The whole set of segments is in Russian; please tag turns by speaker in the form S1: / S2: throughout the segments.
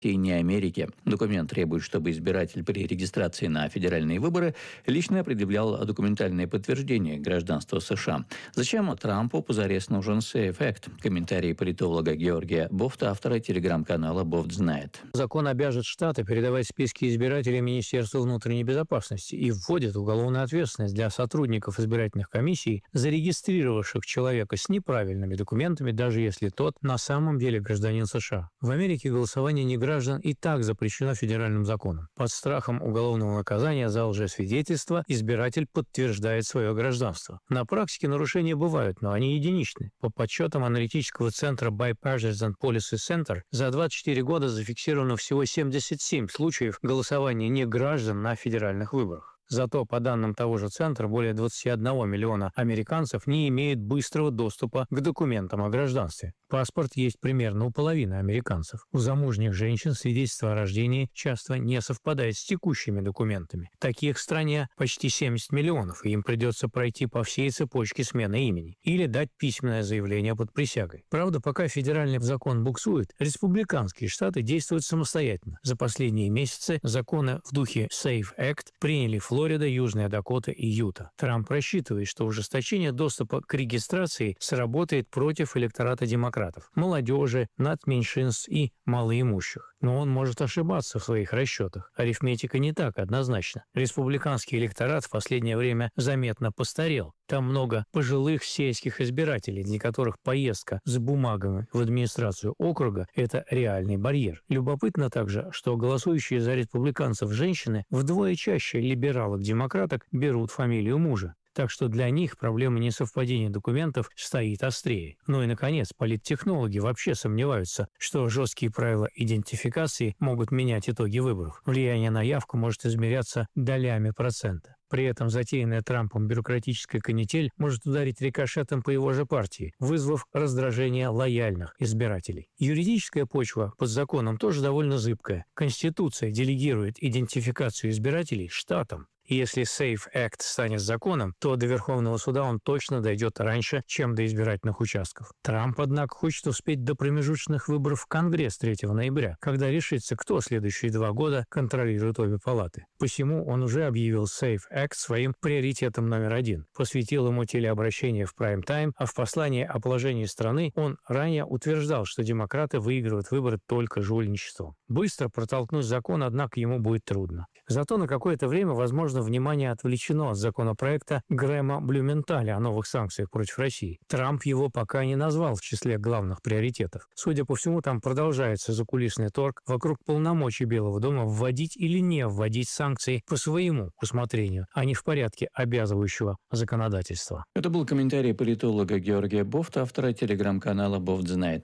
S1: и не Америки. Документ требует, чтобы избиратель при регистрации на федеральные выборы лично предъявлял документальное подтверждение гражданства США. Зачем Трампу позарез нужен Safe Act? Комментарий политолога Георгия Бофта, автора телеграм-канала «Бофт знает».
S2: Закон обяжет штаты передавать списки избирателей Министерству внутренней безопасности и вводит уголовную ответственность для сотрудников избирательных комиссий, зарегистрировавших человека с неправильными документами, даже если тот на самом деле гражданин США. В Америке голосование не граждан и так запрещено федеральным законом. Под страхом уголовного наказания за лжесвидетельство избиратель подтверждает свое гражданство. На практике нарушения бывают, но они единичны. По подсчетам аналитического центра Bipartisan Policy Center, за 24 года зафиксировано всего 77 случаев голосования неграждан на федеральных выборах. Зато, по данным того же центра, более 21 миллиона американцев не имеют быстрого доступа к документам о гражданстве. Паспорт есть примерно у половины американцев. У замужних женщин свидетельство о рождении часто не совпадает с текущими документами. Таких в стране почти 70 миллионов, и им придется пройти по всей цепочке смены имени или дать письменное заявление под присягой. Правда, пока федеральный закон буксует, республиканские штаты действуют самостоятельно. За последние месяцы законы в духе Safe Act приняли Флорида, Южная Дакота и Юта. Трамп рассчитывает, что ужесточение доступа к регистрации сработает против электората демократов, молодежи, нацменьшинств и малоимущих. Но он может ошибаться в своих расчетах. Арифметика не так однозначна. Республиканский электорат в последнее время заметно постарел. Там много пожилых сельских избирателей, для которых поездка с бумагами в администрацию округа – это реальный барьер. Любопытно также, что голосующие за республиканцев женщины вдвое чаще либералок-демократок берут фамилию мужа. Так что для них проблема несовпадения документов стоит острее. Ну и, наконец, политтехнологи вообще сомневаются, что жесткие правила идентификации могут менять итоги выборов. Влияние на явку может измеряться долями процента. При этом затеянная Трампом бюрократическая канитель может ударить рикошетом по его же партии, вызвав раздражение лояльных избирателей. Юридическая почва под законом тоже довольно зыбкая. Конституция делегирует идентификацию избирателей штатам. И если Safe Act станет законом, то до Верховного суда он точно дойдет раньше, чем до избирательных участков. Трамп, однако, хочет успеть до промежуточных выборов в Конгресс 3 ноября, когда решится, кто следующие 2 года контролирует обе палаты. Посему он уже объявил Safe Act своим приоритетом номер 1, посвятил ему телеобращение в прайм-тайм, а в послании о положении страны он ранее утверждал, что демократы выигрывают выборы только жульничеством. Быстро протолкнуть закон, однако, ему будет трудно. Зато на какое-то время, возможно, внимание отвлечено от законопроекта Грэма Блюменталя о новых санкциях против России. Трамп его пока не назвал в числе главных приоритетов. Судя по всему, там продолжается закулисный торг вокруг полномочий Белого дома вводить или не вводить санкции по своему усмотрению, а не в порядке обязывающего законодательства.
S1: Это был комментарий политолога Георгия Бофта, автора телеграм-канала «Бофт знает».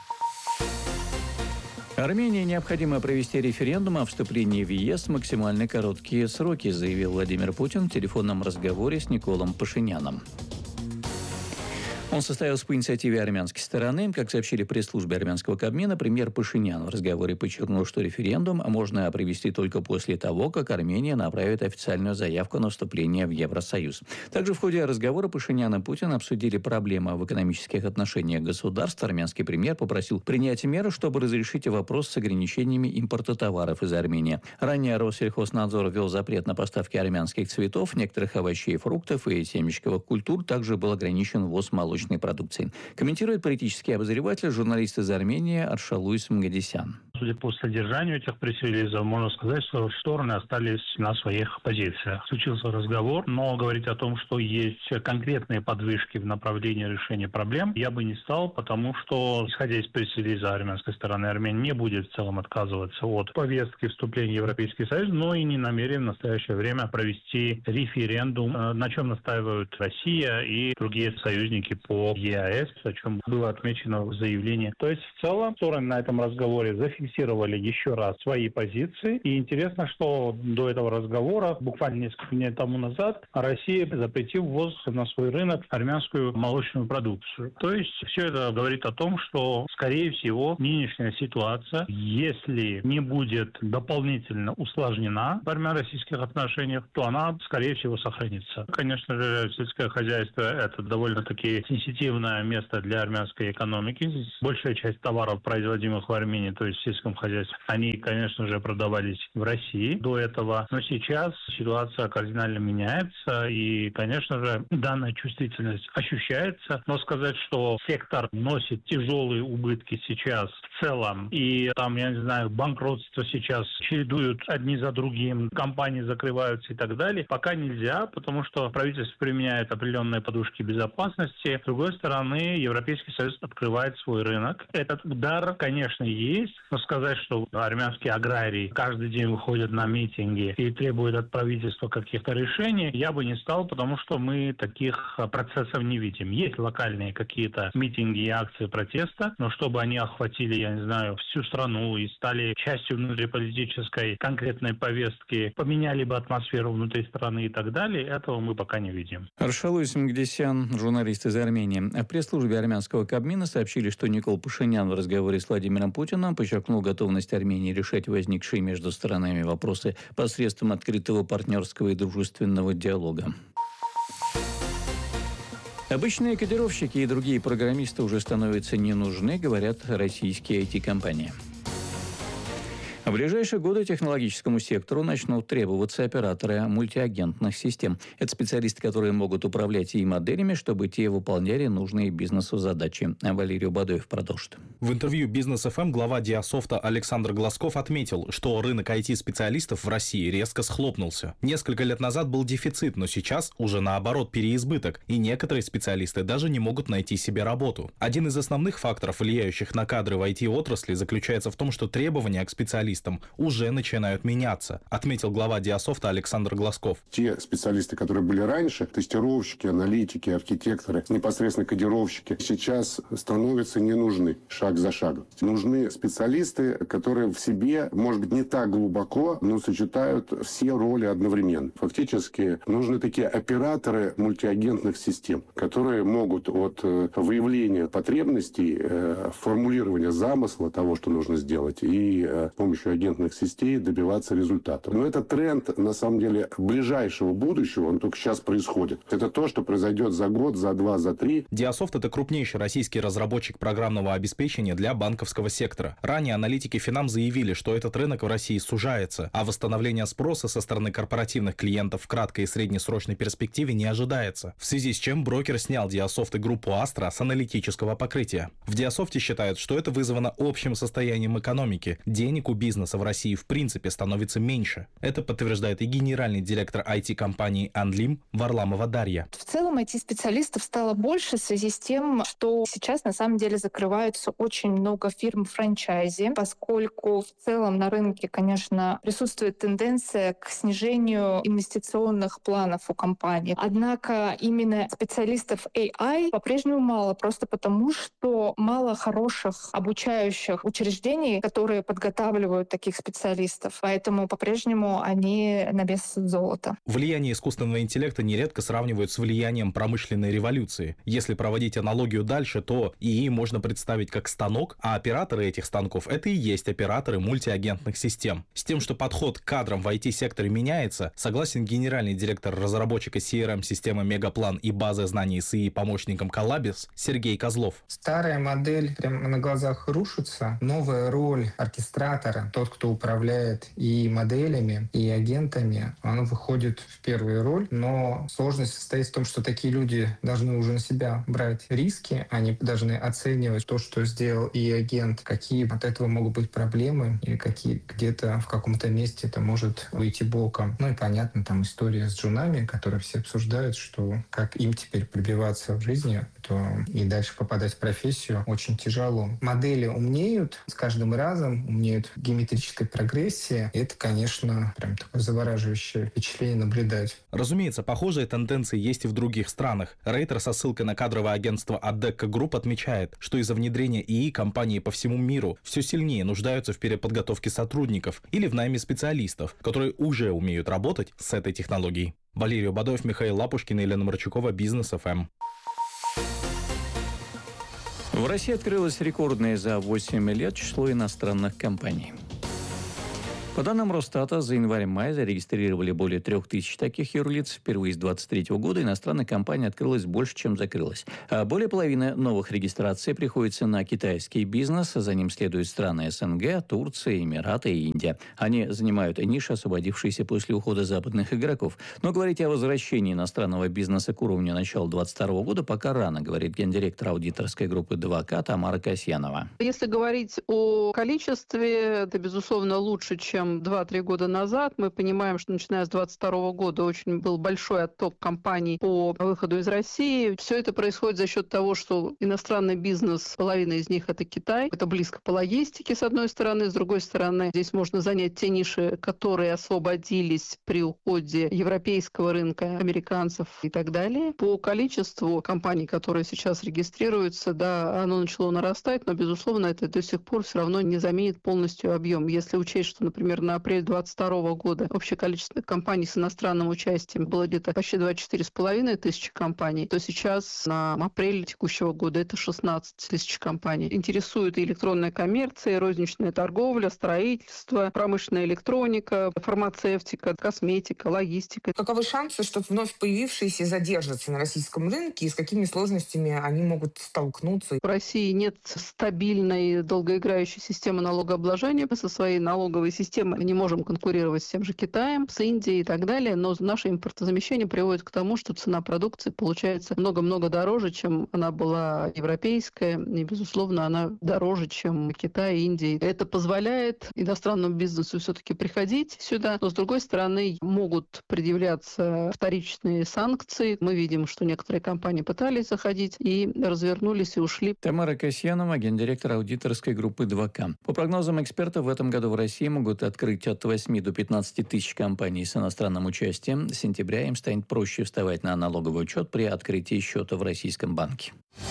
S1: Армении необходимо провести референдум о вступлении в ЕС в максимально короткие сроки, заявил Владимир Путин в телефонном разговоре с Николом Пашиняном. Он состоялся по инициативе армянской стороны. Как сообщили в пресс-службе армянского Кабмина, премьер Пашинян в разговоре подчеркнул, что референдум можно провести только после того, как Армения направит официальную заявку на вступление в Евросоюз. Также в ходе разговора Пашинян и Путин обсудили проблемы в экономических отношениях государств. Армянский премьер попросил принять меры, чтобы разрешить вопрос с ограничениями импорта товаров из Армении. Ранее Россельхознадзор ввел запрет на поставки армянских цветов, некоторых овощей и фруктов и семечковых культур. Также был ограничен ввоз молочной продукции. Комментирует политический обозреватель, журналист из Армении Аршалуис Мгадисян.
S3: Судя по содержанию этих пресс-релизов, можно сказать, что стороны остались на своих позициях. Случился разговор, но говорить о том, что есть конкретные подвижки в направлении решения проблем, я бы не стал, потому что, исходя из пресс-релиза армянской стороны, Армения не будет в целом отказываться от повестки вступления в Европейский Союз, но и не намерен в настоящее время провести референдум, на чем настаивают Россия и другие союзники по ЕАЭС, о чем было отмечено в заявлении. То есть, в целом, стороны на этом разговоре зафиксировали еще раз свои позиции. И интересно, что до этого разговора, буквально несколько дней тому назад, Россия запретила ввоз на свой рынок армянскую молочную продукцию. То есть, все это говорит о том, что, скорее всего, нынешняя ситуация, если не будет дополнительно усложнена в армяно-российских отношениях, то она, скорее всего, сохранится. Конечно же, сельское хозяйство – это довольно-таки сенситивное место для армянской экономики. Здесь большая часть товаров, производимых в Армении, то есть сельском хозяйстве, они, конечно же, продавались в России до этого. Но сейчас ситуация кардинально меняется, и, конечно же, данная чувствительность ощущается. Но сказать, что сектор носит тяжелые убытки сейчас в целом, и там, я не знаю, банкротство сейчас чередуют одни за другим, компании закрываются и так далее, пока нельзя, потому что правительство применяет определенные подушки безопасности. С другой стороны, Европейский Союз открывает свой рынок. Этот удар, конечно, есть, но сказать, что армянские аграрии каждый день выходят на митинги и требуют от правительства каких-то решений, я бы не стал, потому что мы таких процессов не видим. Есть локальные какие-то митинги и акции протеста, но чтобы они охватили, я не знаю, всю страну и стали частью внутриполитической конкретной повестки, поменяли бы атмосферу внутри страны и так далее, этого мы пока не видим.
S1: Аршалуис Мгдисян, журналист из Армении. В пресс-службе армянского Кабмина сообщили, что Никол Пашинян в разговоре с Владимиром Путиным подчеркнул готовность Армении решать возникшие между сторонами вопросы посредством открытого партнерского и дружественного диалога. Обычные кодировщики и другие программисты уже становятся не нужны, говорят российские IT-компании. В ближайшие годы технологическому сектору начнут требоваться операторы мультиагентных систем. Это специалисты, которые могут управлять и моделями, чтобы те выполняли нужные бизнесу задачи. Валерий Бадоев продолжит.
S4: В интервью Business FM глава Диасофта Александр Глазков отметил, что рынок IT-специалистов в России резко схлопнулся. Несколько лет назад был дефицит, но сейчас уже наоборот переизбыток, и некоторые специалисты даже не могут найти себе работу. Один из основных факторов, влияющих на кадры в IT-отрасли, заключается в том, что требования к специалистам уже начинают меняться, отметил глава Диасофта Александр Глазков.
S5: Те специалисты, которые были раньше, тестировщики, аналитики, архитекторы, непосредственно кодировщики, сейчас становятся не нужны шаг за шагом. Нужны специалисты, которые в себе, может быть, не так глубоко, но сочетают все роли одновременно. Фактически нужны такие операторы мультиагентных систем, которые могут от выявления потребностей, формулирования замысла того, что нужно сделать, и с помощью агентных сетей добиваться результата. Но это тренд, на самом деле, ближайшего будущего, он только сейчас происходит. Это то, что произойдет за год, за два, за три.
S4: Диасофт — это крупнейший российский разработчик программного обеспечения для банковского сектора. Ранее аналитики Финам заявили, что этот рынок в России сужается, а восстановление спроса со стороны корпоративных клиентов в краткой и среднесрочной перспективе не ожидается, в связи с чем брокер снял Диасофт и группу Astra с аналитического покрытия. В Диасофте считают, что это вызвано общим состоянием экономики. Денег у бизнеса в России в принципе становится меньше. Это подтверждает и генеральный директор IT-компании «Анлим» Варламова Дарья.
S6: В целом IT-специалистов стало больше в связи с тем, что сейчас на самом деле закрываются очень много фирм франчайзи, поскольку в целом на рынке, конечно, присутствует тенденция к снижению инвестиционных планов у компаний. Однако именно специалистов AI по-прежнему мало, просто потому что мало хороших обучающих учреждений, которые подготавливают таких специалистов. Поэтому по-прежнему они на вес золота.
S4: Влияние искусственного интеллекта нередко сравнивают с влиянием промышленной революции. Если проводить аналогию дальше, то ИИ можно представить как станок, а операторы этих станков — это и есть операторы мультиагентных систем. С тем, что подход к кадрам в IT-секторе меняется, согласен генеральный директор разработчика CRM-системы Мегаплан и базы знаний с ИИ-помощником Коллабис Сергей Козлов.
S7: Старая модель прямо на глазах рушится. Новая роль оркестратора, тот, кто управляет и моделями, и агентами, она выходит в первую роль. Но сложность состоит в том, что такие люди должны уже на себя брать риски, они должны оценивать то, что сделал и агент, какие от этого могут быть проблемы, и какие где-то в каком-то месте это может выйти боком. Ну и понятно, там история с джунами, которые все обсуждают, что как им теперь пробиваться в жизни, то и дальше попадать в профессию очень тяжело. Модели умнеют, с каждым разом умнеют в геометрической прогрессии. И это, конечно, прям такое завораживающее впечатление наблюдать.
S4: Разумеется, похожие тенденции есть и в других странах. Рейтер со ссылкой на кадровое агентство Adecco Group отмечает, что из-за внедрения ИИ компании по всему миру все сильнее нуждаются в переподготовке сотрудников или в найме специалистов, которые уже умеют работать с этой технологией. Валерий Бадоев, Михаил Лапушкин и Елена Марчукова, Business FM.
S1: В России открылось рекордное за 8 лет число иностранных компаний. По данным Росстата, за январь-май зарегистрировали более 3000 таких юрлиц. Впервые с 2023 года иностранных компаний открылось больше, чем закрылось. А более половины новых регистраций приходится на китайский бизнес. За ним следуют страны СНГ, Турция, Эмираты и Индия. Они занимают ниши, освободившиеся после ухода западных игроков. Но говорить о возвращении иностранного бизнеса к уровню начала 2022 года пока рано, говорит гендиректор аудиторской группы 2К Тамара Касьянова.
S8: Если говорить о количестве, это, безусловно, лучше, чем 2-3 года назад. Мы понимаем, что начиная с 2022 года очень был большой отток компаний по выходу из России. Все это происходит за счет того, что иностранный бизнес, половина из них это Китай. Это близко по логистике, с одной стороны. С другой стороны, здесь можно занять те ниши, которые освободились при уходе европейского рынка, американцев и так далее. По количеству компаний, которые сейчас регистрируются, да, оно начало нарастать, но, безусловно, это до сих пор все равно не заменит полностью объем. Если учесть, что, например, на апрель 2022 года общее количество компаний с иностранным участием было где-то почти 24,5 тысячи компаний, то сейчас на апрель текущего года это 16 тысяч компаний. Интересует и электронная коммерция, и розничная торговля, строительство, промышленная электроника, фармацевтика, косметика, логистика.
S9: Каковы шансы, что вновь появившиеся задержатся на российском рынке и с какими сложностями они могут столкнуться?
S8: В России нет стабильной, долгоиграющей системы налогообложения. Со своей налоговой системой не можем конкурировать с тем же Китаем, с Индией и так далее, но наше импортозамещение приводит к тому, что цена продукции получается много-много дороже, чем она была европейская, и, безусловно, она дороже, чем Китай и Индия. Это позволяет иностранному бизнесу все-таки приходить сюда, но, с другой стороны, могут предъявляться вторичные санкции. Мы видим, что некоторые компании пытались заходить и развернулись и ушли.
S1: Тамара Касьянова, гендиректор аудиторской группы 2К. По прогнозам экспертов, в этом году в России могут открыть от 8 до 15 тысяч компаний с иностранным участием. С сентября им станет проще вставать на налоговый учет при открытии счета в российском банке.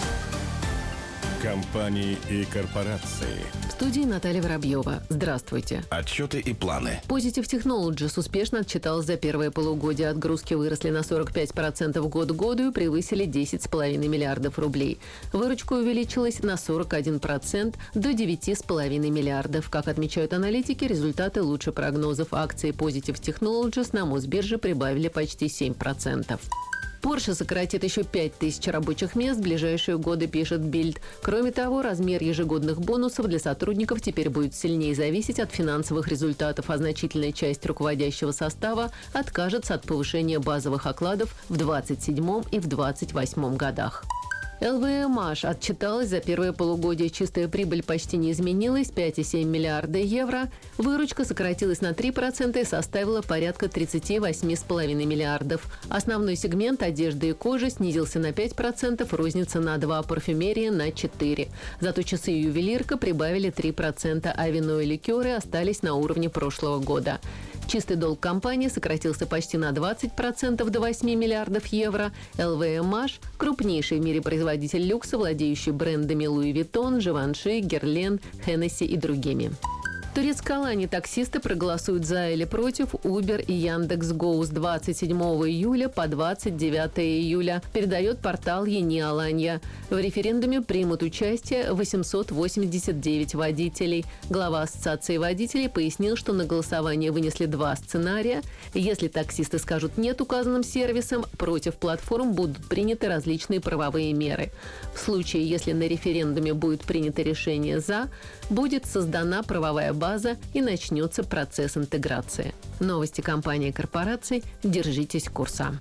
S10: Компании и корпорации.
S11: В студии Наталья Воробьева. Здравствуйте.
S10: Отчеты и планы.
S11: Positive Technologies успешно отчиталась за первое полугодие. Отгрузки выросли на 45% год к году и превысили 10,5 миллиардов рублей. Выручка увеличилась на 41% до 9,5 миллиардов. Как отмечают аналитики, результаты лучше прогнозов. Акции Positive Technologies на Мосбирже прибавили почти 7%. Porsche сократит еще 5000 рабочих мест в ближайшие годы, пишет Bild. Кроме того, размер ежегодных бонусов для сотрудников теперь будет сильнее зависеть от финансовых результатов, а значительная часть руководящего состава откажется от повышения базовых окладов в 2027 и в 2028 годах. ЛВМH отчиталась за первое полугодие. Чистая прибыль почти не изменилась – 5,7 миллиарда евро. Выручка сократилась на 3% и составила порядка 38,5 миллиардов. Основной сегмент одежды и кожи снизился на 5%, розница на 2%, парфюмерия на 4%. Зато часы и ювелирка прибавили 3%, а вино и ликеры остались на уровне прошлого года. Чистый долг компании сократился почти на 20% до 8 миллиардов евро. ЛВМH – крупнейший в мире производитель люкса, владеющий брендами Louis Vuitton, Givenchy, Guerlain, Hennessy и другими. В турецкой Алании таксисты проголосуют за или против Uber и Яндекс.Гоу с 27 июля по 29 июля, передает портал Yeni Alanya. В референдуме примут участие 889 водителей. Глава Ассоциации водителей пояснил, что на голосование вынесли два сценария. Если таксисты скажут «нет» указанным сервисам, против платформ будут приняты различные правовые меры. В случае, если на референдуме будет принято решение «за», будет создана правовая база и начнется процесс интеграции. Новости компании и корпораций. Держитесь курса.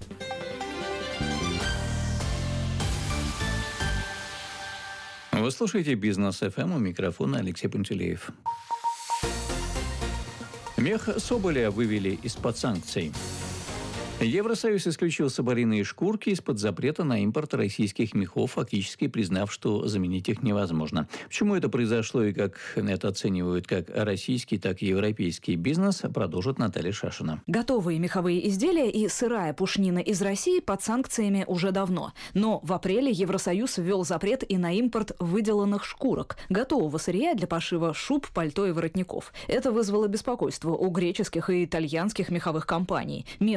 S1: Вы слушаете «Бизнес ФМ», у микрофона Алексей Пантелеев. Мех соболя вывели из-под санкций. Евросоюз исключил соболиные шкурки из-под запрета на импорт российских мехов, фактически признав, что заменить их невозможно. Почему это произошло и как это оценивают как российский, так и европейский бизнес, продолжит Наталья Шашина.
S12: Готовые меховые изделия и сырая пушнина из России под санкциями уже давно. Но в апреле Евросоюз ввел запрет и на импорт выделанных шкурок, готового сырья для пошива шуб, пальто и воротников. Это вызвало беспокойство у греческих и итальянских меховых компаний. Мех соболя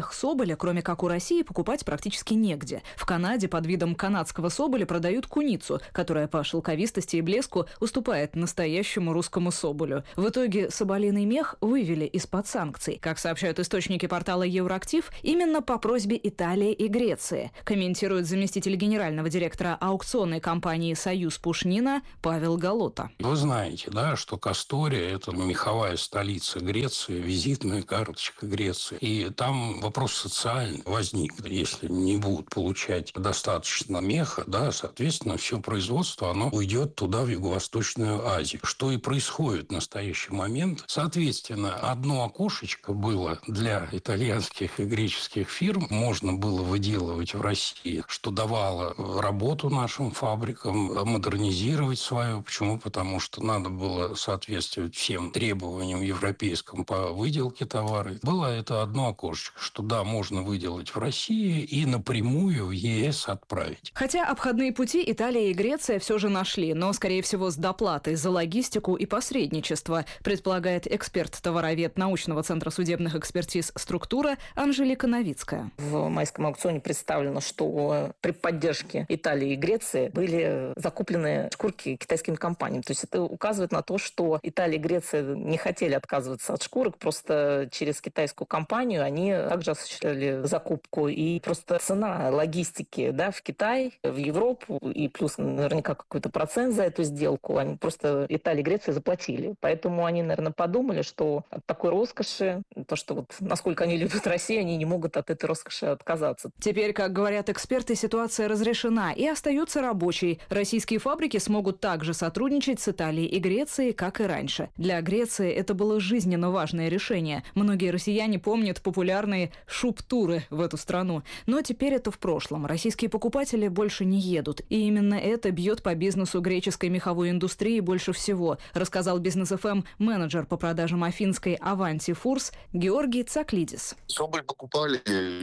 S12: соболя, кроме как у России, покупать практически негде. В Канаде под видом канадского соболя продают куницу, которая по шелковистости и блеску уступает настоящему русскому соболю. В итоге соболиный мех вывели из-под санкций. Как сообщают источники портала Евроактив, именно по просьбе Италии и Греции, комментирует заместитель генерального директора аукционной компании «Союз Пушнина» Павел Галота.
S13: Вы знаете, да, что Кастория – это меховая столица Греции, визитная карточка Греции. И там вопрос социальный возник. Если не будут получать достаточно меха, да, соответственно, все производство, оно уйдет туда, в Юго-Восточную Азию. Что и происходит в настоящий момент. Соответственно, одно окошечко было для итальянских и греческих фирм. Можно было выделывать в России, что давало работу нашим фабрикам, модернизировать свою. Почему? Потому что надо было соответствовать всем требованиям европейским по выделке товара. Было это одно окошечко, что да, можно выделать в России и напрямую в ЕС отправить.
S12: Хотя обходные пути Италия и Греция все же нашли, но, скорее всего, с доплатой за логистику и посредничество, предполагает эксперт-товаровед научного центра судебных экспертиз «Структура» Анжелика Новицкая.
S14: В майском аукционе представлено, что при поддержке Италии и Греции были закуплены шкурки китайскими компаниями. То есть это указывает на то, что Италия и Греция не хотели отказываться от шкурок, просто через китайскую компанию они также осуществляли закупку. И просто цена логистики, да, в Китай, в Европу, и плюс наверняка какой-то процент за эту сделку, они просто Италия и Греция заплатили. Поэтому они, наверное, подумали, что от такой роскоши, то, что вот насколько они любят Россию, они не могут от этой роскоши отказаться.
S12: Теперь, как говорят эксперты, ситуация разрешена и остается рабочей. Российские фабрики смогут также сотрудничать с Италией и Грецией, как и раньше. Для Греции это было жизненно важное решение. Многие россияне помнят популярные шуб-туры в эту страну. Но теперь это в прошлом. Российские покупатели больше не едут. И именно это бьет по бизнесу греческой меховой индустрии больше всего, рассказал Бизнес-ФМ менеджер по продажам афинской «Аванти Фурс» Георгий Цаклидис.
S15: Соболь покупали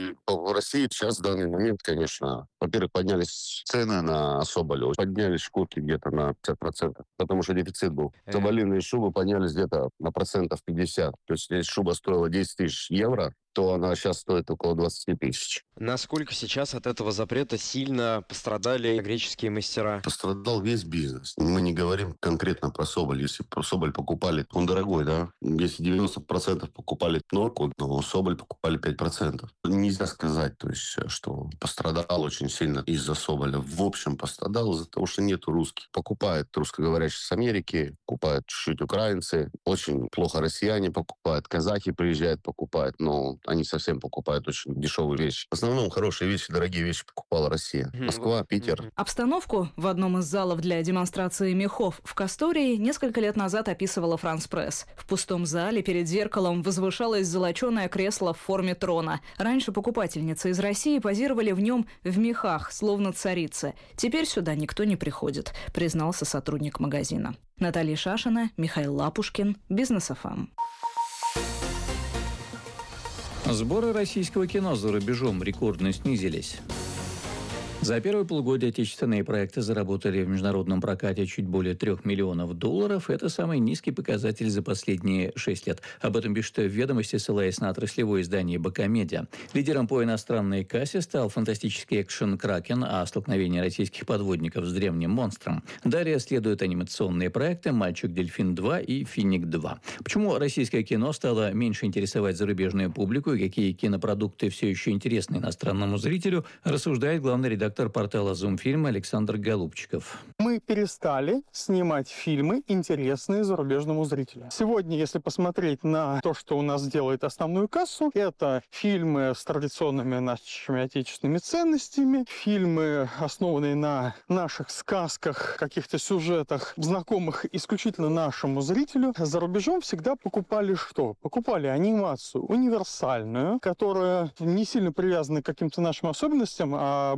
S15: в России. Сейчас в данный момент, конечно, во-первых, поднялись цены на соболь, поднялись шкурки где-то на 50%, потому что дефицит был. Соболиные шубы поднялись где-то на 50%. То есть, если шуба стоила 10 тысяч евро, то она сейчас стоит около 20 тысяч.
S16: Насколько сейчас от этого запрета сильно пострадали греческие мастера?
S15: Пострадал весь бизнес. Мы не говорим конкретно про соболь. Если про соболь покупали, он дорогой, да? Если 90% покупали норку, то соболь покупали 5%. Нельзя сказать, то есть, что пострадал очень сильно из-за соболя. В общем, пострадал из-за того, что нету русских. Покупают русскоговорящие с Америки, покупают чуть-чуть украинцы. Очень плохо россияне покупают, казахи приезжают, покупают, но они совсем покупают очень дешевые вещи. В основном хорошие вещи, дорогие вещи покупала Россия. Москва, Питер.
S12: Обстановку в одном из залов для демонстрации мехов в Кастории несколько лет назад описывала France Press. В пустом зале перед зеркалом возвышалось золоченое кресло в форме трона. Раньше покупательницы из России позировали в нем в мехах, словно царицы. Теперь сюда никто не приходит, признался сотрудник магазина. Наталья Шашина, Михаил Лапушкин, Бизнес-ФМ.
S1: Сборы российского кино за рубежом рекордно снизились. За первое полугодие отечественные проекты заработали в международном прокате чуть более $3 миллионов. Это самый низкий показатель за последние 6 лет. Об этом пишет в «Ведомости», ссылаясь на отраслевое издание «Бакамедиа». Лидером по иностранной кассе стал фантастический экшен «Кракен» о столкновении российских подводников с древним монстром. Далее следуют анимационные проекты «Мальчик-дельфин 2» и «Финик 2». Почему российское кино стало меньше интересовать зарубежную публику и какие кинопродукты все еще интересны иностранному зрителю, рассуждает главный редактор портала «Зумфильм» Александр Голубчиков.
S17: Мы перестали снимать фильмы, интересные зарубежному зрителю. Сегодня, если посмотреть на то, что у нас делает основную кассу, это фильмы с традиционными нашими отечественными ценностями, фильмы, основанные на наших сказках, каких-то сюжетах, знакомых исключительно нашему зрителю. За рубежом всегда покупали что? Покупали анимацию универсальную, которая не сильно привязана к каким-то нашим особенностям, а говорила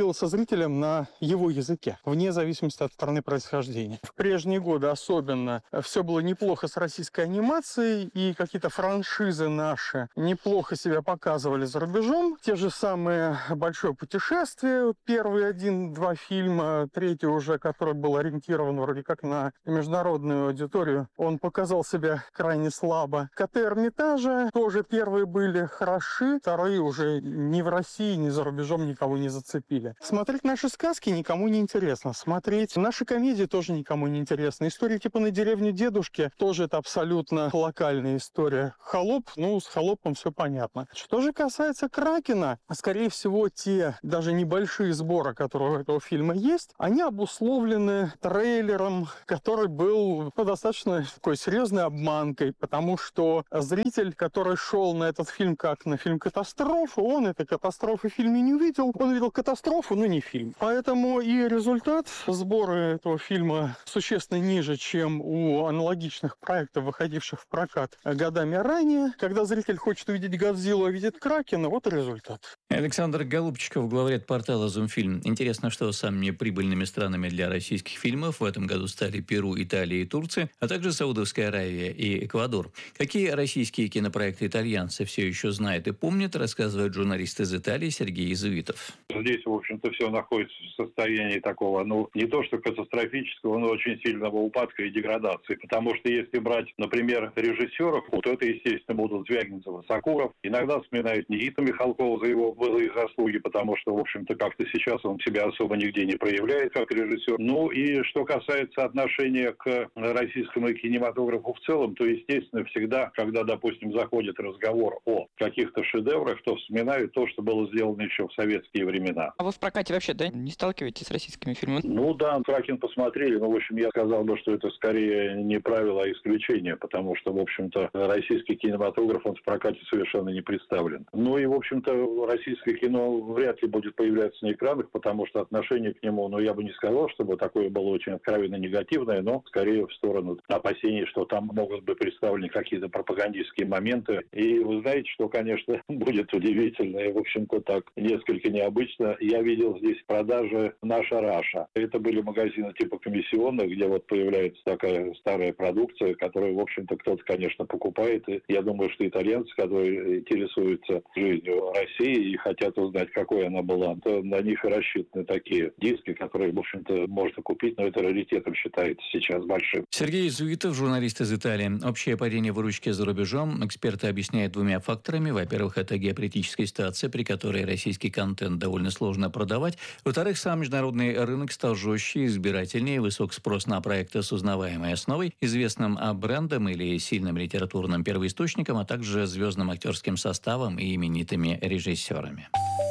S17: говорил со зрителем на его языке, вне зависимости от страны происхождения. В прежние годы особенно все было неплохо с российской анимацией, и какие-то франшизы наши неплохо себя показывали за рубежом. Те же самые «Большое путешествие», первые 1-2 фильма, третий уже, который был ориентирован вроде как на международную аудиторию, он показал себя крайне слабо. «Коты Эрмитажа» тоже первые были хороши, вторые уже ни в России, ни за рубежом никого не зацепили. Смотреть наши сказки никому не интересно. Смотреть наши комедии тоже никому не интересно. Истории типа «На деревне дедушки» тоже это абсолютно локальная история. «Холоп», с «Холопом» все понятно. Что же касается «Кракена», скорее всего, те даже небольшие сборы, которые у этого фильма есть, они обусловлены трейлером, который был достаточно такой серьезной обманкой, потому что зритель, который шел на этот фильм как на фильм-катастрофу, он этой катастрофы в фильме не увидел. Он видел катастрофу, но не фильм. Поэтому и результат сбора этого фильма существенно ниже, чем у аналогичных проектов, выходивших в прокат годами ранее. Когда зритель хочет увидеть Годзиллу, а видит Кракена, вот и результат.
S1: Александр Голубчиков, главред портала «Зумфильм». Интересно, что самыми прибыльными странами для российских фильмов в этом году стали Перу, Италия и Турция, а также Саудовская Аравия и Эквадор. Какие российские кинопроекты итальянцы все еще знают и помнят, рассказывает журналист из Италии Сергей Иезуитов.
S18: Здесь, в общем-то, все находится в состоянии такого, не то что катастрофического, но очень сильного упадка и деградации. Потому что если брать, например, режиссеров, то это, естественно, будут Звягинцев и Сокуров. Иногда вспоминают Никиту Михалкова за его былые заслуги, потому что, в общем-то, как-то сейчас он себя особо нигде не проявляет как режиссер. И что касается отношения к российскому кинематографу в целом, то, естественно, всегда, когда, допустим, заходит разговор о каких-то шедеврах, то вспоминают то, что было сделано еще в советские времена.
S19: А вы в прокате вообще, не сталкиваетесь с российскими фильмами?
S18: «Кракен» посмотрели, в общем, я сказал бы, что это скорее не правило, а исключение, потому что, в общем-то, российский кинематограф, он в прокате совершенно не представлен. И, в общем-то, российское кино вряд ли будет появляться на экранах, потому что отношение к нему, я бы не сказал, чтобы такое было очень откровенно негативное, но скорее в сторону опасений, что там могут быть представлены какие-то пропагандистские моменты. И вы знаете, что, конечно, будет удивительно и, в общем-то, так несколько необычно. Я видел здесь в продаже «Наша Раша». Это были магазины типа комиссионных, где появляется такая старая продукция, которую, в общем-то, кто-то, конечно, покупает. И я думаю, что итальянцы, которые интересуются жизнью России и хотят узнать, какой она была, то на них и рассчитаны такие диски, которые, в общем-то, можно купить, но это раритетом считается сейчас большим.
S1: Сергей Иезуитов, журналист из Италии. Общее падение выручки за рубежом эксперты объясняют двумя факторами. Во-первых, это геополитическая ситуация, при которой российский контент довольно сложно продавать. Во-вторых, сам международный рынок стал жестче, избирательнее, высок спрос на проекты с узнаваемой основой, известным брендом или сильным литературным первоисточником, а также звездным актерским составом и именитыми режиссерами.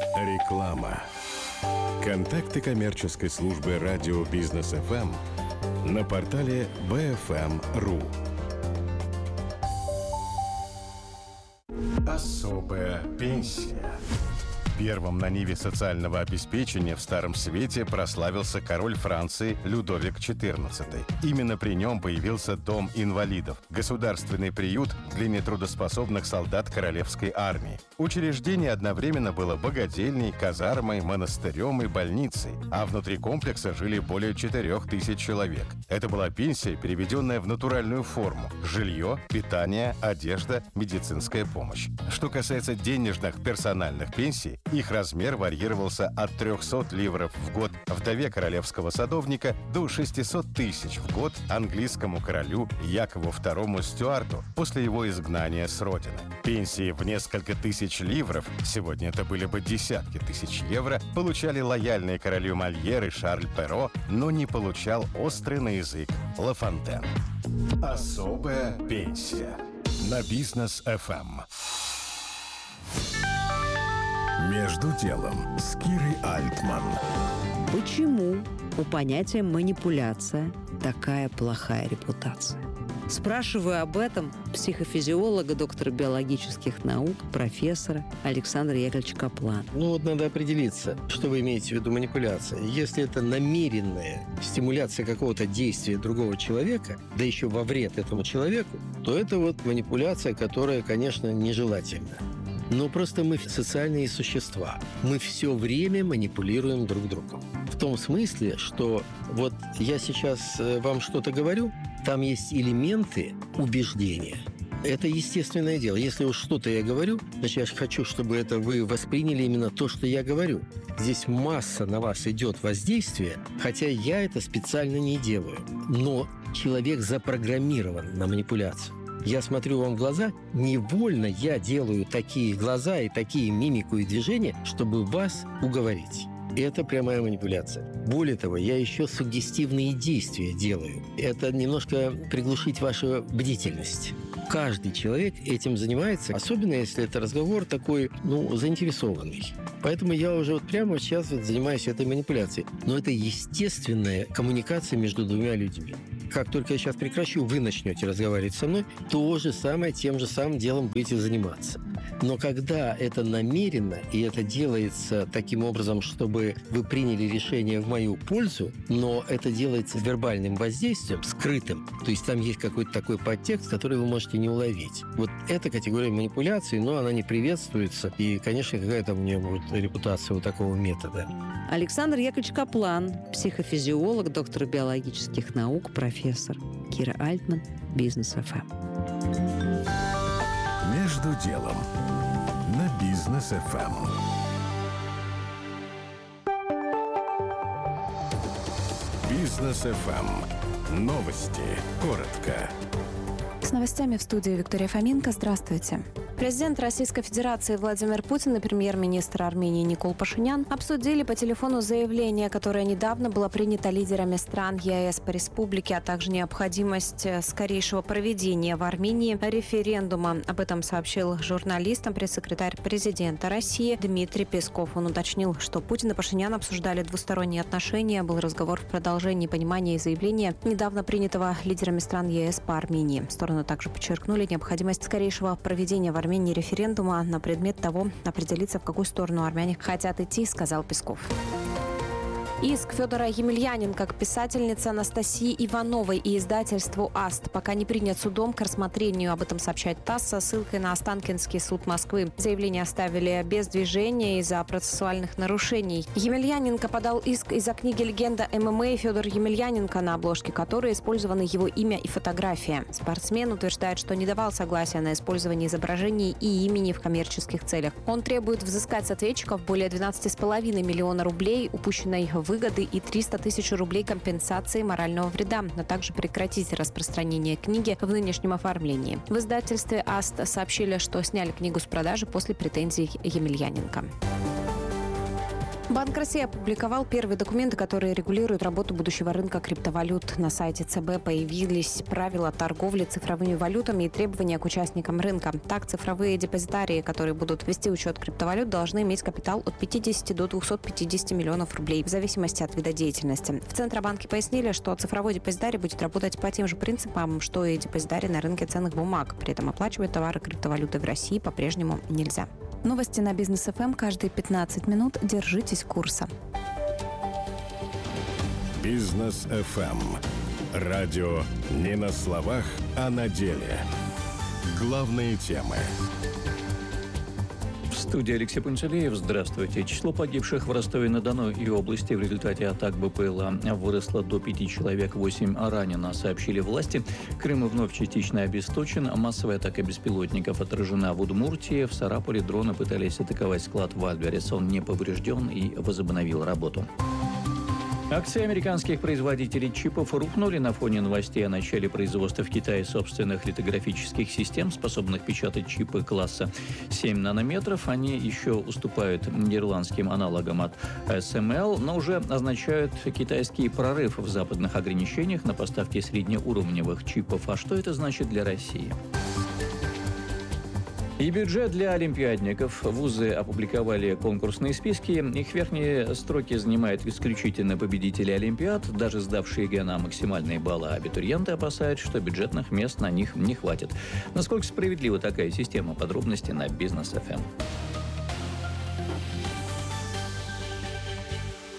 S10: Реклама. Контакты коммерческой службы радио «Бизнес ФМ» на портале bfm.ru. Особая пенсия. Первым на ниве социального обеспечения в Старом Свете прославился король Франции Людовик XIV. Именно при нем появился Дом инвалидов, государственный приют для нетрудоспособных солдат Королевской армии. Учреждение одновременно было богадельней, казармой, монастырем и больницей, а внутри комплекса жили более 4000 человек. Это была пенсия, переведенная в натуральную форму: жилье, питание, одежда, медицинская помощь. Что касается денежных персональных пенсий, их размер варьировался от 300 ливров в год вдове королевского садовника до 600 тысяч в год английскому королю Якову II Стюарту после его изгнания с родины. Пенсии в несколько тысяч ливров, сегодня это были бы десятки тысяч евро, получали лояльные королю Мольер и Шарль Перро, но не получал острый на язык Ла Фонтен. Особая пенсия на Бизнес ФМ. Между делом с Кирой Альтман.
S20: Почему у понятия манипуляция такая плохая репутация? Спрашиваю об этом психофизиолога, доктора биологических наук, профессора Александра Яковлевича Каплана.
S21: Надо определиться, что вы имеете в виду манипуляция. Если это намеренная стимуляция какого-то действия другого человека, да еще во вред этому человеку, то это манипуляция, которая, конечно, нежелательна. Но просто мы социальные существа. Мы все время манипулируем друг другом. В том смысле, что вот я сейчас вам что-то говорю, там есть элементы убеждения. Это естественное дело. Если уж что-то я говорю, значит, я хочу, чтобы это вы восприняли именно то, что я говорю. Здесь масса на вас идет воздействия, хотя я это специально не делаю. Но человек запрограммирован на манипуляцию. Я смотрю вам в глаза, невольно я делаю такие глаза и такие мимику и движения, чтобы вас уговорить. Это прямая манипуляция. Более того, я еще суггестивные действия делаю. Это немножко приглушить вашу бдительность. Каждый человек этим занимается, особенно если это разговор такой, заинтересованный. Поэтому я уже прямо сейчас занимаюсь этой манипуляцией. Но это естественная коммуникация между двумя людьми. Как только я сейчас прекращу, вы начнете разговаривать со мной, то же самое, тем же самым делом будете заниматься. Но когда это намеренно, и это делается таким образом, чтобы вы приняли решение в мою пользу, но это делается вербальным воздействием, скрытым, то есть там есть какой-то такой подтекст, который вы можете не уловить. Вот эта категория манипуляции, но она не приветствуется, и, конечно, какая-то у меня будет репутация у такого метода.
S20: Александр Яковлевич Каплан, психофизиолог, доктор биологических наук, профессор. Кира Альтман, Бизнес ФМ.
S10: Между делом на Бизнес ФМ. Бизнес ФМ. Новости. Коротко.
S2: С новостями в студии Виктория Фоменко. Здравствуйте. Президент Российской Федерации Владимир Путин и премьер-министр Армении Никол Пашинян обсудили по телефону заявление, которое недавно было принято лидерами стран ЕАЭС по республике, а также необходимость скорейшего проведения в Армении референдума. Об этом сообщил журналистам пресс-секретарь президента России Дмитрий Песков. Он уточнил, что Путин и Пашинян обсуждали двусторонние отношения. Был разговор в продолжении понимания и заявления, недавно принятого лидерами стран ЕАЭС по Армении. Стороны также подчеркнули необходимость скорейшего проведения в Армении референдума на предмет того, определиться, в какую сторону армяне хотят идти, сказал Песков. Иск Федора Емельяненко к писательнице Анастасии Ивановой и издательству «Аст» пока не принят судом к рассмотрению. Об этом сообщает ТАСС со ссылкой на Останкинский суд Москвы. Заявление оставили без движения из-за процессуальных нарушений. Емельяненко подал иск из-за книги «Легенда ММА» Федор Емельяненко, на обложке которой использованы его имя и фотография. Спортсмен утверждает, что не давал согласия на использование изображений и имени в коммерческих целях. Он требует взыскать с ответчиков более 12,5 миллиона рублей упущенной выгоды и 300 тысяч рублей компенсации морального вреда, а также прекратить распространение книги в нынешнем оформлении. В издательстве «Аст» сообщили, что сняли книгу с продажи после претензий Емельяненко. Банк России опубликовал первые документы, которые регулируют работу будущего рынка криптовалют. На сайте ЦБ появились правила торговли цифровыми валютами и требования к участникам рынка. Так, цифровые депозитарии, которые будут вести учет криптовалют, должны иметь капитал от 50 до 250 миллионов рублей, в зависимости от вида деятельности. В Центробанке пояснили, что цифровой депозитарий будет работать по тем же принципам, что и депозитарий на рынке ценных бумаг. При этом оплачивать товары криптовалюты в России по-прежнему нельзя. Новости на Бизнес ФМ каждые 15 минут. Держитесь курса.
S10: Бизнес ФМ. Радио не на словах, а на деле. Главные темы.
S1: В студии Алексей Пунцелеев. Здравствуйте. Число погибших в Ростове-на-Дону и области в результате атак БПЛА выросло до 5 человек, 8 ранено, сообщили власти. Крым вновь частично обесточен. Массовая атака беспилотников отражена в Удмуртии. В Сарапуле дроны пытались атаковать склад в Альберес. Он не поврежден и возобновил работу. Акции американских производителей чипов рухнули на фоне новостей о начале производства в Китае собственных литографических систем, способных печатать чипы класса 7 нанометров. Они еще уступают нидерландским аналогам от SML, но уже означают китайский прорыв в западных ограничениях на поставки среднеуровневых чипов. А что это значит для России? И бюджет для олимпиадников. Вузы опубликовали конкурсные списки. Их верхние строки занимают исключительно победители олимпиад. Даже сдавшие ЕГЭ на максимальные баллы абитуриенты опасаются, что бюджетных мест на них не хватит. Насколько справедлива такая система? Подробности на Бизнес ФМ.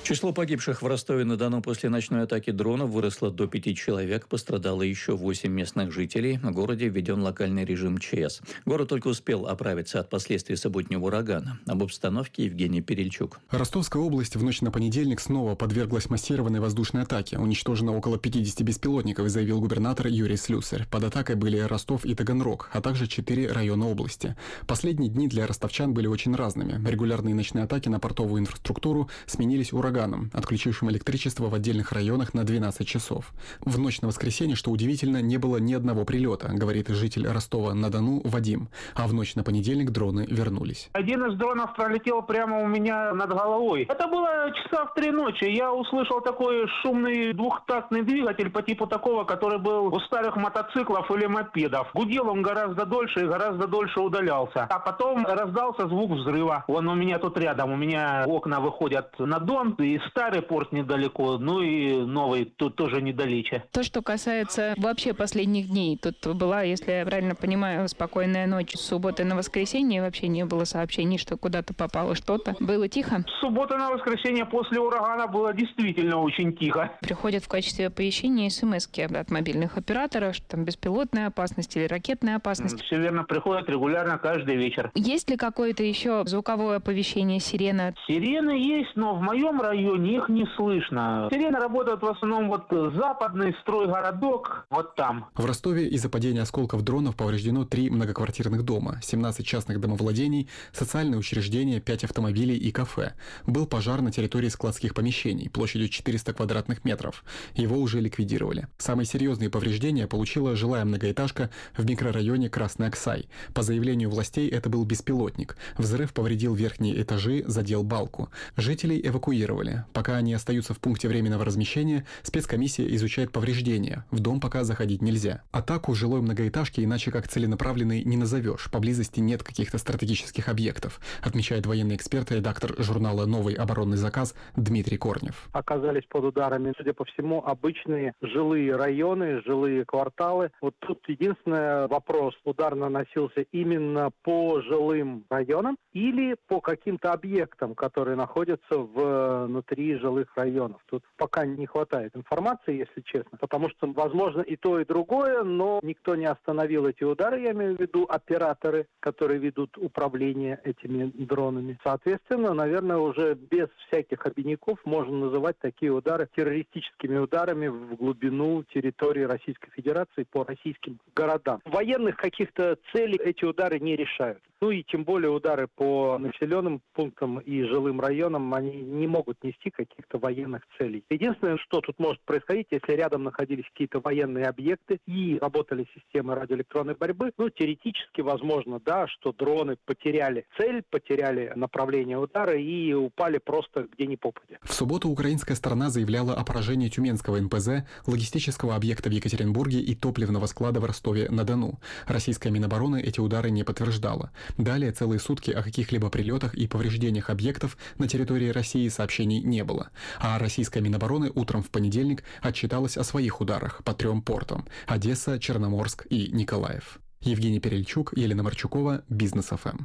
S1: Число погибших в Ростове-на-Дону после ночной атаки дронов выросло до 5 человек. Пострадало еще 8 местных жителей. В городе введен локальный режим ЧС. Город только успел оправиться от последствий субботнего урагана. Об обстановке Евгений Перельчук.
S3: Ростовская область в ночь на понедельник снова подверглась массированной воздушной атаке. Уничтожено около 50 беспилотников, заявил губернатор Юрий Слюсарь. Под атакой были Ростов и Таганрог, а также 4 района области. Последние дни для ростовчан были очень разными. Регулярные ночные атаки на портовую инфраструктуру сменились ураганом, отключившим электричество в отдельных районах на 12 часов. В ночь на воскресенье, что удивительно, не было ни одного прилета, говорит житель Ростова-на-Дону Вадим. А в ночь на понедельник дроны вернулись.
S22: Один из дронов пролетел прямо у меня над головой. Это было часа в 3 ночи. Я услышал такой шумный двухтактный двигатель по типу такого, который был у старых мотоциклов или мопедов. Гудел он гораздо дольше и гораздо дольше удалялся. А потом раздался звук взрыва. Он у меня тут рядом. У меня окна выходят на Дон. И старый порт недалеко, ну и новый тут тоже недалече.
S23: То, что касается вообще последних дней, тут была, если я правильно понимаю, спокойная ночь. С субботы на воскресенье вообще не было сообщений, что куда-то попало что-то. Было тихо?
S22: С субботы на воскресенье после урагана было действительно очень тихо.
S23: Приходят в качестве оповещения смс-ки от мобильных операторов, что там беспилотная опасность или ракетная опасность.
S22: Все верно, приходят регулярно каждый вечер.
S23: Есть ли какое-то еще звуковое оповещение, сирена?
S22: Сирены есть, но в моем районе их не слышно. Сирены работают в основном вот западный стройгородок, вот там.
S3: В Ростове из-за падения осколков дронов повреждено 3 многоквартирных дома, 17 частных домовладений, социальные учреждения, 5 автомобилей и кафе. Был пожар на территории складских помещений площадью 400 квадратных метров. Его уже ликвидировали. Самые серьезные повреждения получила жилая многоэтажка в микрорайоне Красный Аксай. По заявлению властей, это был беспилотник. Взрыв повредил верхние этажи, задел балку. Жителей эвакуировали. Пока они остаются в пункте временного размещения, спецкомиссия изучает повреждения. В дом пока заходить нельзя. Атаку жилой многоэтажки иначе как целенаправленной не назовешь. Поблизости нет каких-то стратегических объектов, отмечает военный эксперт и редактор журнала «Новый оборонный заказ» Дмитрий Корнев.
S24: Оказались под ударами, судя по всему, обычные жилые районы, жилые кварталы. Вот тут единственный вопрос: удар наносился именно по жилым районам или по каким-то объектам, которые находятся внутри жилых районов. Тут пока не хватает информации, если честно, потому что, возможно, и то, и другое, но никто не остановил эти удары, я имею в виду операторы, которые ведут управление этими дронами. Соответственно, наверное, уже без всяких обиняков можно называть такие удары террористическими ударами в глубину территории Российской Федерации по российским городам. Военных каких-то целей эти удары не решают. Ну и тем более удары по населенным пунктам и жилым районам, они не могут нести каких-то военных целей. Единственное, что тут может происходить, если рядом находились какие-то военные объекты и работали системы радиоэлектронной борьбы, ну, теоретически возможно, да, что дроны потеряли цель, потеряли направление удара и упали просто где ни попадя.
S3: В субботу украинская сторона заявляла о поражении Тюменского НПЗ, логистического объекта в Екатеринбурге и топливного склада в Ростове-на-Дону. Российская Минобороны эти удары не подтверждала. Далее целые сутки о каких-либо прилетах и повреждениях объектов на территории России сообщений не было. А российская Минобороны утром в понедельник отчиталась о своих ударах по 3 портам – Одесса, Черноморск и Николаев. Евгений Перельчук, Елена Марчукова, Бизнес ФМ.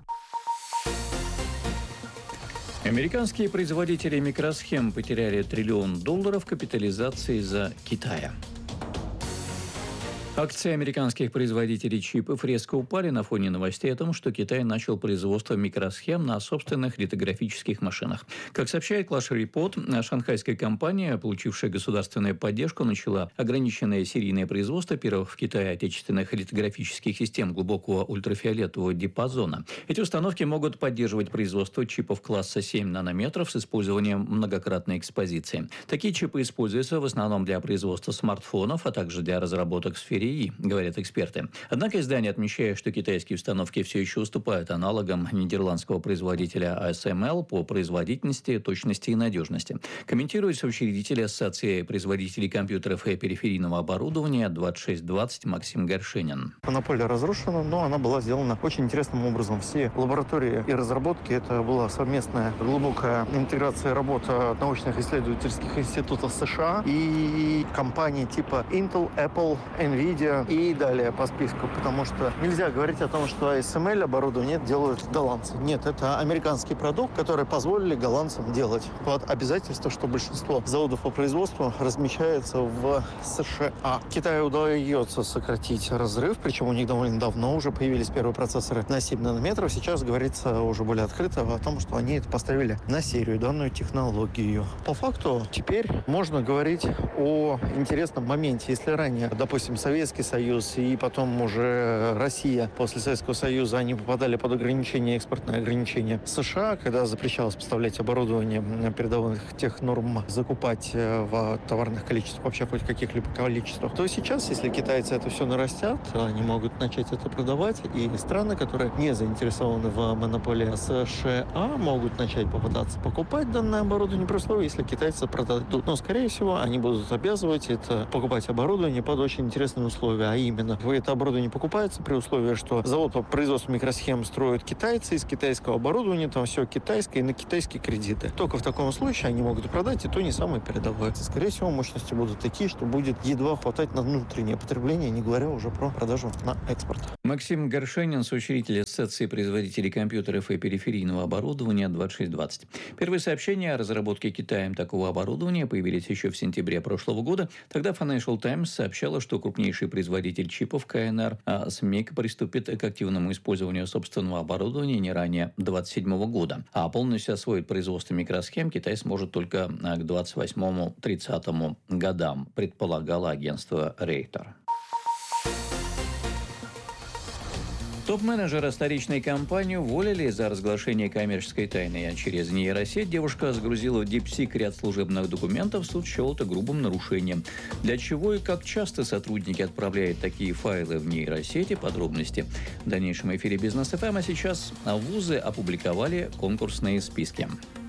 S1: Американские производители микросхем потеряли $1 триллион капитализации из-за Китая. Акции американских производителей чипов резко упали на фоне новостей о том, что Китай начал производство микросхем на собственных литографических машинах. Как сообщает Clash Report, шанхайская компания, получившая государственную поддержку, начала ограниченное серийное производство первых в Китае отечественных литографических систем глубокого ультрафиолетового диапазона. Эти установки могут поддерживать производство чипов класса 7 нанометров с использованием многократной экспозиции. Такие чипы используются в основном для производства смартфонов, а также для разработок в сфере ИИ, говорят эксперты. Однако издание отмечает, что китайские установки все еще уступают аналогам нидерландского производителя ASML по производительности, точности и надежности. Комментирует соучредитель Ассоциации производителей компьютеров и периферийного оборудования 2620 Максим Горшенин.
S25: Монополия разрушена, но она была сделана очень интересным образом. Все лаборатории и разработки, это была совместная глубокая интеграция работа научных исследовательских институтов США и компаний типа Intel, Apple, NVIDIA, NVIDIA и далее по списку, потому что нельзя говорить о том, что ASML оборудование делают голландцы. Нет, это американский продукт, который позволили голландцам делать под обязательство, что большинство заводов по производству размещается в США. Китаю удается сократить разрыв, причем у них довольно давно уже появились первые процессоры на 7 нанометров. Сейчас говорится уже более открыто о том, что они это поставили на серию, данную технологию. По факту теперь можно говорить о интересном моменте. Если ранее, допустим, Советский Союз и потом уже Россия после Советского Союза, они попадали под ограничения, экспортные ограничения США, когда запрещалось поставлять оборудование передовых тех норм, закупать в товарных количествах, вообще хоть каких-либо количествах, то сейчас, если китайцы это все нарастят, они могут начать это продавать, и страны, которые не заинтересованы в монополии США, могут начать попытаться покупать данное оборудование при условии, если китайцы продадут. Но, скорее всего, они будут обязывать это покупать оборудование под очень интересные условия, а именно, это оборудование покупается при условии, что завод по производству микросхем строят китайцы, из китайского оборудования там все китайское и на китайские кредиты. Только в таком случае они могут продать и то не самое передовое. Скорее всего, мощности будут такие, что будет едва хватать на внутреннее потребление, не говоря уже про продажу на экспорт.
S1: Максим Горшенин, соучредитель Ассоциации производителей компьютеров и периферийного оборудования 2620. Первые сообщения о разработке Китаем такого оборудования появились еще в сентябре прошлого года. Тогда Financial Times сообщала, что крупнейший производитель чипов КНР СМИК приступит к активному использованию собственного оборудования не ранее 2027 года. А полностью освоить производство микросхем Китай сможет только к 28-30 годам, предполагало агентство Рейтер. Топ-менеджера столичной компании уволили за разглашение коммерческой тайны. А через нейросеть девушка сгрузила в DeepSeek ряд служебных документов. Суд счел это грубым нарушением. Для чего и как часто сотрудники отправляют такие файлы в нейросети? Подробности в дальнейшем эфире Бизнес ФМ. А сейчас вузы опубликовали конкурсные списки.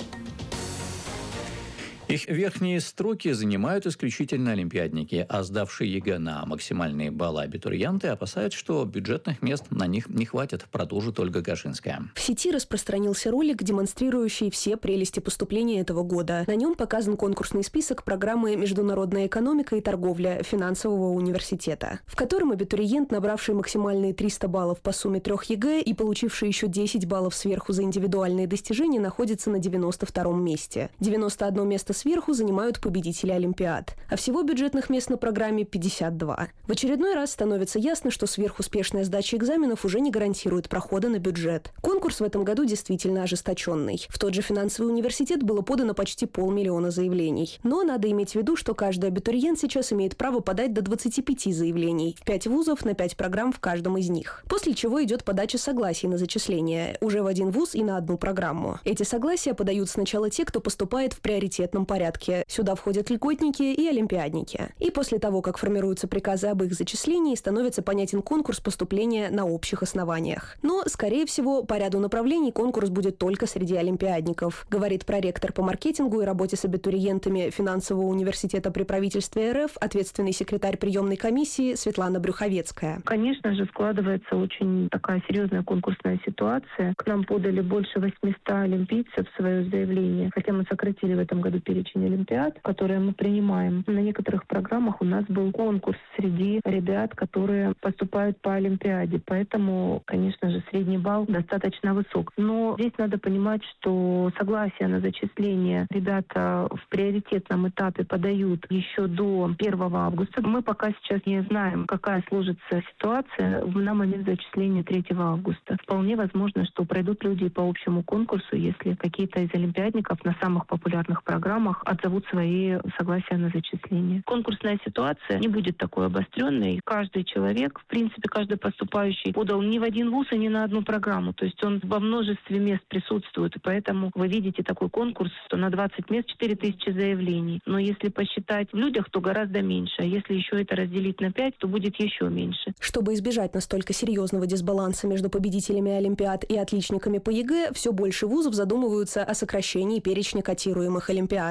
S1: Их верхние строки занимают исключительно олимпиадники, а сдавшие ЕГЭ на максимальные баллы абитуриенты опасаются, что бюджетных мест на них не хватит, продолжит Ольга Кашинская.
S4: В сети распространился ролик, демонстрирующий все прелести поступления этого года. На нем показан конкурсный список программы «Международная экономика и торговля» финансового университета, в котором абитуриент, набравший максимальные 300 баллов по сумме 3 ЕГЭ и получивший еще 10 баллов сверху за индивидуальные достижения, находится на 92-м месте. 91 место сверху занимают победители Олимпиад, а всего бюджетных мест на программе 52. В очередной раз становится ясно, что сверхуспешная сдача экзаменов уже не гарантирует прохода на бюджет. Конкурс в этом году действительно ожесточенный. В тот же финансовый университет было подано почти 500 000 заявлений. Но надо иметь в виду, что каждый абитуриент сейчас имеет право подать до 25 заявлений, в 5 вузов на 5 программ в каждом из них. После чего идет подача согласий на зачисление, уже в один вуз и на одну программу. Эти согласия подают сначала те, кто поступает в приоритетном порядке. Сюда входят льготники и олимпиадники. И после того, как формируются приказы об их зачислении, становится понятен конкурс поступления на общих основаниях. Но, скорее всего, по ряду направлений конкурс будет только среди олимпиадников, говорит проректор по маркетингу и работе с абитуриентами финансового университета при правительстве РФ, ответственный секретарь приемной комиссии Светлана Брюховецкая.
S5: Конечно же, складывается очень такая серьезная конкурсная ситуация. К нам подали больше 800 олимпийцев в свое заявление, хотя мы сократили в этом году перечень олимпиад, которые мы принимаем. На некоторых программах у нас был конкурс среди ребят, которые поступают по олимпиаде. Поэтому, конечно же, средний балл достаточно высок. Но здесь надо понимать, что согласие на зачисление ребята в приоритетном этапе подают еще до 1 августа. Мы пока сейчас не знаем, какая сложится ситуация на момент зачисления 3 августа. Вполне возможно, что пройдут люди по общему конкурсу, если какие-то из олимпиадников на самых популярных программах отзовут свои согласия на зачисление. Конкурсная ситуация не будет такой обостренной. Каждый человек, в принципе, каждый поступающий подал не в один вуз и не на одну программу. То есть он во множестве мест присутствует. И поэтому вы видите такой конкурс, что на 20 мест 4000 заявлений. Но если посчитать в людях, то гораздо меньше. А если еще это разделить на 5, то будет еще меньше.
S4: Чтобы избежать настолько серьезного дисбаланса между победителями олимпиад и отличниками по ЕГЭ, все больше вузов задумываются о сокращении перечня котируемых олимпиад.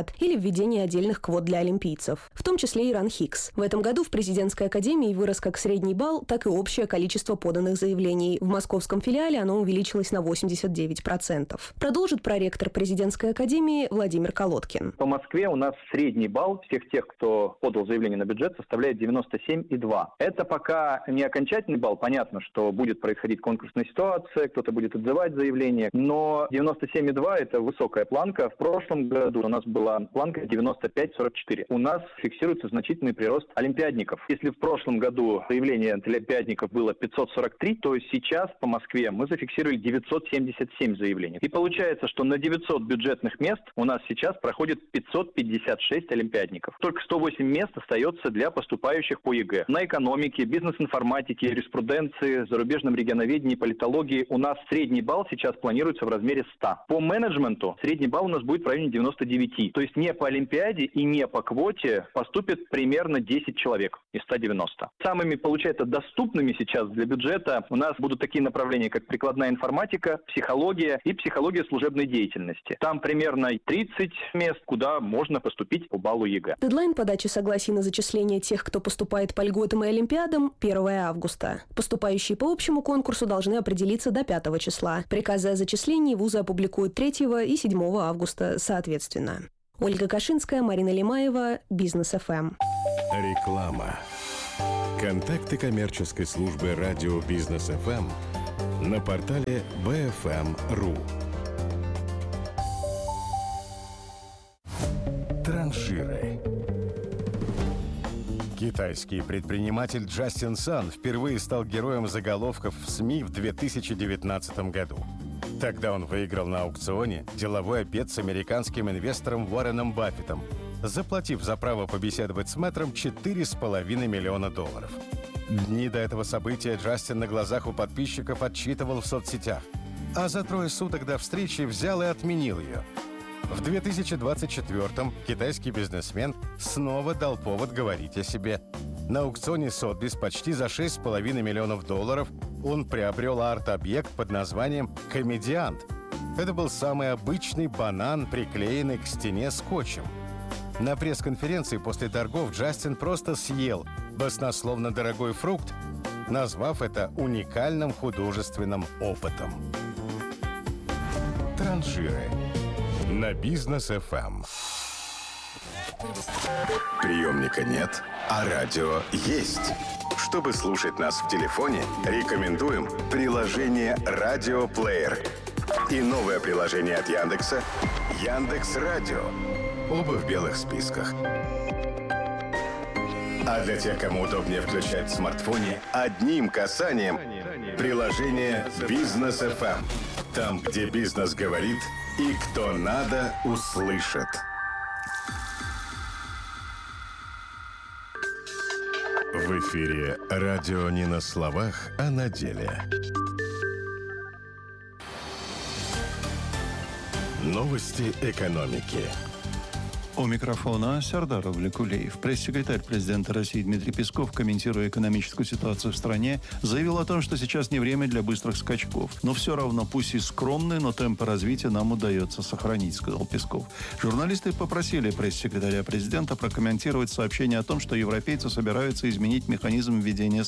S4: олимпиад или введение отдельных квот для олимпийцев, в том числе и РАН-Хикс. В этом году в президентской академии вырос как средний балл, так и общее количество поданных заявлений. В московском филиале оно увеличилось на 89%. Продолжит проректор президентской академии Владимир Колодкин.
S6: По Москве у нас средний балл всех тех, кто подал заявление на бюджет, составляет 97,2. Это пока не окончательный балл. Понятно, что будет происходить конкурсная ситуация, кто-то будет отзывать заявление, но 97,2 – это высокая планка. В прошлом году у нас была планка 95,44. У нас фиксируется значительный прирост олимпиадников. Если в прошлом году заявление олимпиадников было 543, то сейчас по Москве мы зафиксировали 977 заявлений. И получается, что на 900 бюджетных мест у нас сейчас проходит 556 олимпиадников. Только 108 мест остается для поступающих по ЕГЭ. На экономике, бизнес-информатике, юриспруденции, зарубежном регионоведении, политологии у нас средний балл сейчас планируется в размере 100. По менеджменту средний балл у нас будет в районе 99. То есть не по олимпиаде и не по квоте поступит примерно 10 человек из 190. Самыми, получается, доступными сейчас для бюджета у нас будут такие направления, как прикладная информатика, психология и психология служебной деятельности. Там примерно 30 мест, куда можно поступить по баллу ЕГЭ.
S4: Дедлайн подачи согласий на зачисление тех, кто поступает по льготам и олимпиадам, 1 августа. Поступающие по общему конкурсу должны определиться до 5 числа. Приказы о зачислении вузы опубликуют 3 и 7 августа соответственно. Ольга Кашинская, Марина Лимаева, Бизнес ФМ.
S10: Реклама. Контакты коммерческой службы радио Бизнес ФМ на портале bfm.ru. Транширы. Китайский предприниматель Джастин Сан впервые стал героем заголовков в СМИ в 2019 году. Тогда он выиграл на аукционе деловой обед с американским инвестором Уорреном Баффетом, заплатив за право побеседовать с мэтром $4,5 миллиона. Дни до этого события Джастин на глазах у подписчиков отчитывал в соцсетях, а за 3 суток до встречи взял и отменил ее. В 2024-м китайский бизнесмен снова дал повод говорить о себе. На аукционе Сотбис почти за $6,5 миллионов он приобрел арт-объект под названием «Комедиант». Это был самый обычный банан, приклеенный к стене скотчем. На пресс-конференции после торгов Джастин просто съел баснословно дорогой фрукт, назвав это уникальным художественным опытом. Транжиры на Бизнес ФМ. Приемника нет, а радио есть. Чтобы слушать нас в телефоне, рекомендуем приложение «Радиоплеер» и новое приложение от Яндекса «Яндекс.Радио». Оба в белых списках. А для тех, кому удобнее включать в смартфоне, одним касанием приложение «Бизнес ФМ». Там, где бизнес говорит и кто надо, услышит. В эфире радио не на словах, а на деле. Новости экономики.
S7: У микрофона Сардар Овлекулеев. Пресс-секретарь президента России Дмитрий Песков, комментируя экономическую ситуацию в стране, заявил о том, что сейчас не время для быстрых скачков. Но все равно, пусть и скромные, но темпы развития нам удается сохранить, сказал Песков. Журналисты попросили пресс-секретаря президента прокомментировать сообщение о том, что европейцы собираются изменить механизм введения